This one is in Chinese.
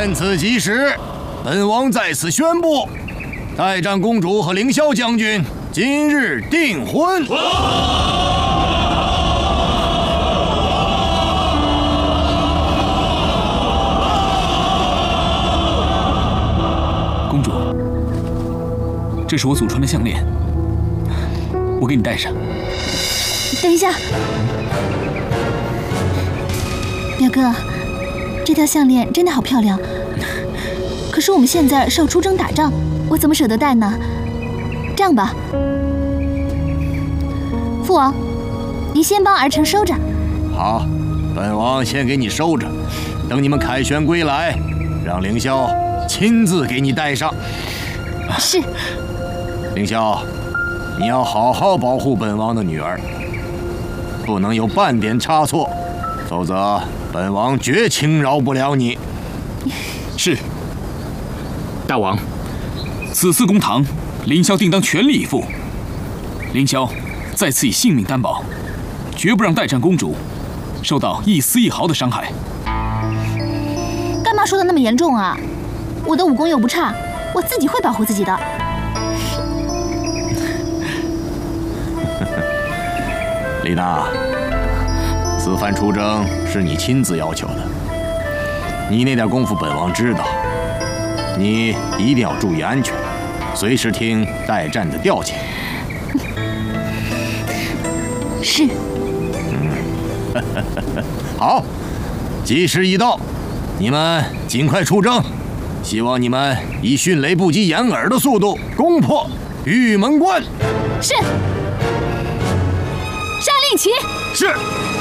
趁此吉时，本王在此宣布，代战公主和凌霄将军今日订婚。 公主，这是我祖传的项链，我给你戴上。 等一下，表哥，这条项链真的好漂亮。可是我们现在是要出征打仗，我怎么舍得戴呢？这样吧，父王，您先帮儿臣收着。 好，本王先给你收着，等你们凯旋归来，让凌霄亲自给你戴上。 是。 凌霄，你要好好保护本王的女儿，不能有半点差错，否则本王绝轻饶不了你。 是。大王，此次公堂，凌霄定当全力以赴。凌霄再次以性命担保，绝不让代战公主受到一丝一毫的伤害。 干嘛说的那么严重啊？我的武功又不差，我自己会保护自己的。 丽娜，此番出征是你亲自要求的，你那点功夫本王知道，你一定要注意安全，随时听待战的调遣。 是。 好，吉时已到，你们尽快出征，希望你们以迅雷不及掩耳的速度攻破玉门关。 是。杀令旗。 是。